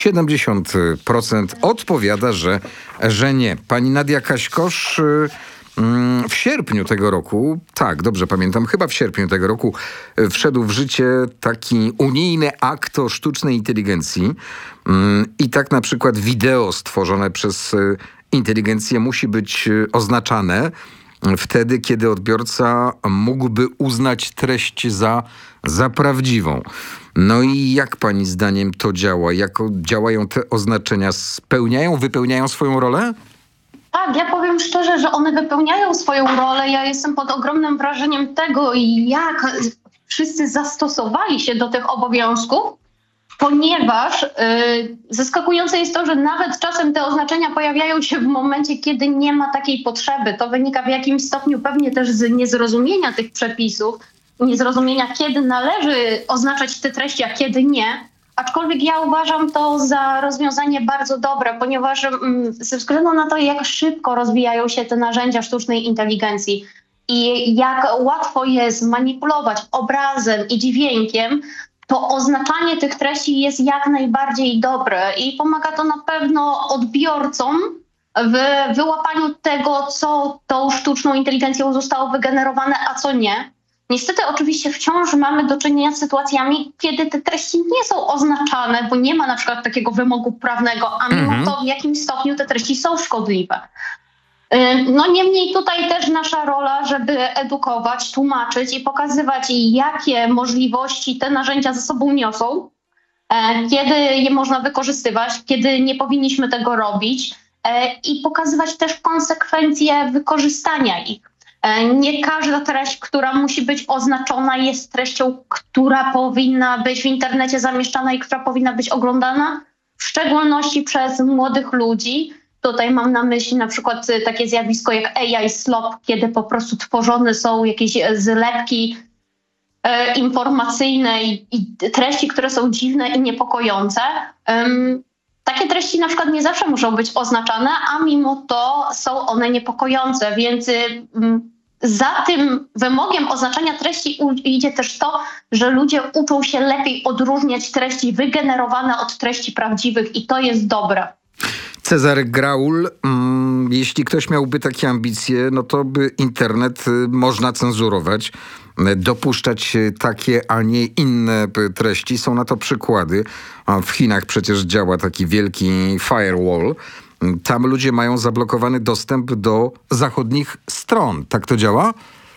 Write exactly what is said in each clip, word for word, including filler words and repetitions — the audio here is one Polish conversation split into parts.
siedemdziesiąt procent odpowiada, że, że nie. Pani Nadia Kaśkosz y, mm, w sierpniu tego roku, tak, dobrze pamiętam, chyba w sierpniu tego roku y, wszedł w życie taki unijny akt o sztucznej inteligencji y, i tak na przykład wideo stworzone przez y, inteligencję musi być y, oznaczane wtedy, kiedy odbiorca mógłby uznać treść za, za prawdziwą. No i jak pani zdaniem to działa? Jak działają te oznaczenia? Spełniają, wypełniają swoją rolę? Tak, ja powiem szczerze, że one wypełniają swoją rolę. Ja jestem pod ogromnym wrażeniem tego, jak wszyscy zastosowali się do tych obowiązków, ponieważ yy, zaskakujące jest to, że nawet czasem te oznaczenia pojawiają się w momencie, kiedy nie ma takiej potrzeby. To wynika w jakimś stopniu pewnie też z niezrozumienia tych przepisów, niezrozumienia, kiedy należy oznaczać te treści, a kiedy nie. Aczkolwiek ja uważam to za rozwiązanie bardzo dobre, ponieważ mm, ze względu na to, jak szybko rozwijają się te narzędzia sztucznej inteligencji i jak łatwo jest manipulować obrazem i dźwiękiem, to oznaczanie tych treści jest jak najbardziej dobre i pomaga to na pewno odbiorcom w wyłapaniu tego, co tą sztuczną inteligencją zostało wygenerowane, a co nie. Niestety oczywiście wciąż mamy do czynienia z sytuacjami, kiedy te treści nie są oznaczane, bo nie ma na przykład takiego wymogu prawnego, a mimo Mhm. to w jakimś stopniu te treści są szkodliwe. No niemniej tutaj też nasza rola, żeby edukować, tłumaczyć i pokazywać, jakie możliwości te narzędzia ze sobą niosą, kiedy je można wykorzystywać, kiedy nie powinniśmy tego robić i pokazywać też konsekwencje wykorzystania ich. Nie każda treść, która musi być oznaczona, jest treścią, która powinna być w internecie zamieszczana i która powinna być oglądana, w szczególności przez młodych ludzi. Tutaj mam na myśli na przykład takie zjawisko jak A I slop, kiedy po prostu tworzone są jakieś zlepki e, informacyjne i, i treści, które są dziwne i niepokojące. Um, takie treści na przykład nie zawsze muszą być oznaczane, a mimo to są one niepokojące, więc um, za tym wymogiem oznaczania treści idzie też to, że ludzie uczą się lepiej odróżniać treści wygenerowane od treści prawdziwych i to jest dobre. Cezary Graul, mm, jeśli ktoś miałby takie ambicje, no to by internet y, można cenzurować, y, dopuszczać y, takie, a nie inne y, treści. Są na to przykłady. A w Chinach przecież działa taki wielki firewall. Y, Tam ludzie mają zablokowany dostęp do zachodnich stron. Tak to działa?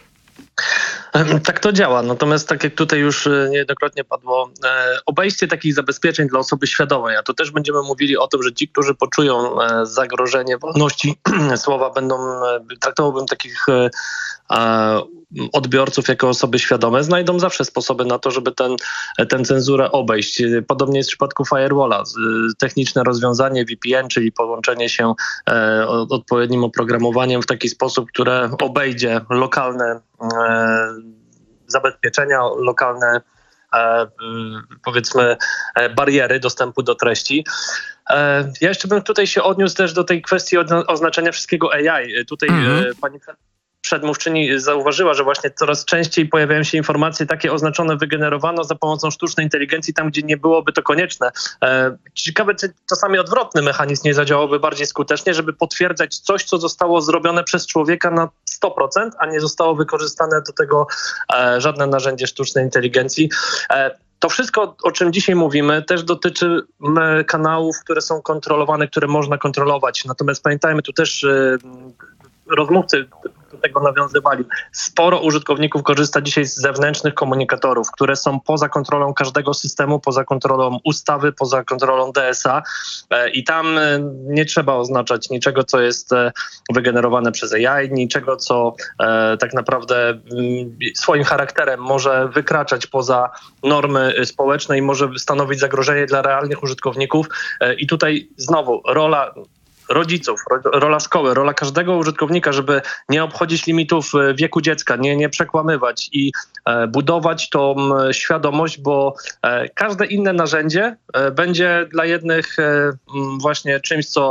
Tak to działa, natomiast tak jak tutaj już niejednokrotnie padło, e, obejście takich zabezpieczeń dla osoby świadomej, a to też będziemy mówili o tym, że ci, którzy poczują e, zagrożenie wolności słowa, będą, e, traktowałbym takich e, e, odbiorców jako osoby świadome, znajdą zawsze sposoby na to, żeby ten, ten cenzurę obejść. Podobnie jest w przypadku firewalla. Techniczne rozwiązanie V P N, czyli połączenie się e, odpowiednim oprogramowaniem w taki sposób, które obejdzie lokalne e, zabezpieczenia, lokalne e, powiedzmy e, bariery dostępu do treści. E, ja jeszcze bym tutaj się odniósł też do tej kwestii oznaczenia wszystkiego A I. Tutaj mhm. e, pani przedmówczyni zauważyła, że właśnie coraz częściej pojawiają się informacje takie oznaczone wygenerowano za pomocą sztucznej inteligencji tam, gdzie nie byłoby to konieczne. E, ciekawe, czy czasami odwrotny mechanizm nie zadziałałby bardziej skutecznie, żeby potwierdzać coś, co zostało zrobione przez człowieka na sto procent, a nie zostało wykorzystane do tego e, żadne narzędzie sztucznej inteligencji. E, To wszystko, o czym dzisiaj mówimy, też dotyczy m, kanałów, które są kontrolowane, które można kontrolować. Natomiast pamiętajmy, tu też e, rozmówcy do tego nawiązywali. Sporo użytkowników korzysta dzisiaj z zewnętrznych komunikatorów, które są poza kontrolą każdego systemu, poza kontrolą ustawy, poza kontrolą D S A i tam nie trzeba oznaczać niczego, co jest wygenerowane przez A I, niczego, co tak naprawdę swoim charakterem może wykraczać poza normy społeczne i może stanowić zagrożenie dla realnych użytkowników. I tutaj znowu rola rodziców, rola szkoły, rola każdego użytkownika, żeby nie obchodzić limitów wieku dziecka, nie, nie przekłamywać i e, budować tą świadomość, bo e, każde inne narzędzie e, będzie dla jednych e, właśnie czymś, co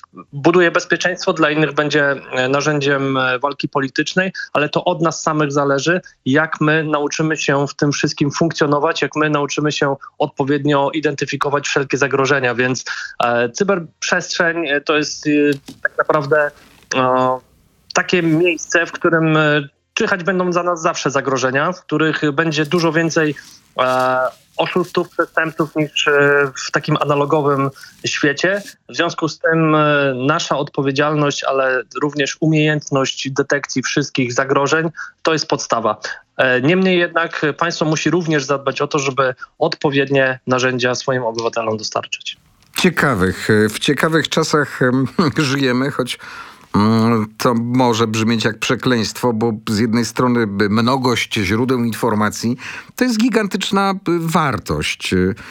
buduje bezpieczeństwo, dla innych będzie narzędziem walki politycznej, ale to od nas samych zależy, jak my nauczymy się w tym wszystkim funkcjonować, jak my nauczymy się odpowiednio identyfikować wszelkie zagrożenia, więc e, cyberprzestrzeń to jest e, tak naprawdę e, takie miejsce, w którym e, czyhać będą za nas zawsze zagrożenia, w których będzie dużo więcej e, oszustów, przestępców niż w takim analogowym świecie. W związku z tym nasza odpowiedzialność, ale również umiejętność detekcji wszystkich zagrożeń to jest podstawa. Niemniej jednak państwo musi również zadbać o to, żeby odpowiednie narzędzia swoim obywatelom dostarczyć. Ciekawych, w ciekawych czasach żyjemy, choć to może brzmieć jak przekleństwo, bo z jednej strony mnogość źródeł informacji to jest gigantyczna wartość.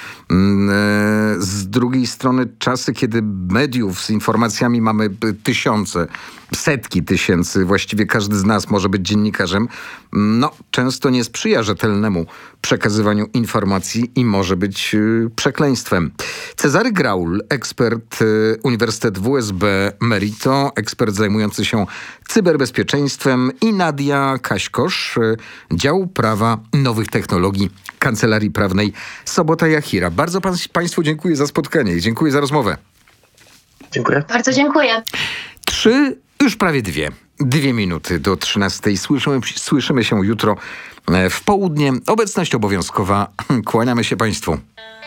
Z drugiej strony czasy, kiedy mediów z informacjami mamy tysiące, setki tysięcy, właściwie każdy z nas może być dziennikarzem, no często nie sprzyja rzetelnemu przekazywaniu informacji i może być przekleństwem. Cezary Graul, ekspert Uniwersytet W S B Merito, ekspert zajmujący się cyberbezpieczeństwem, i Nadia Kaśkosz, dział prawa nowych technologii Kancelarii Prawnej Sobota Jachira. Bardzo pan, Państwu dziękuję za spotkanie i dziękuję za rozmowę. Dziękuję. Bardzo dziękuję. Trzy, już prawie dwie. Dwie minuty do trzynastej. Słyszymy, słyszymy się jutro w południe. Obecność obowiązkowa. Kłaniamy się Państwu.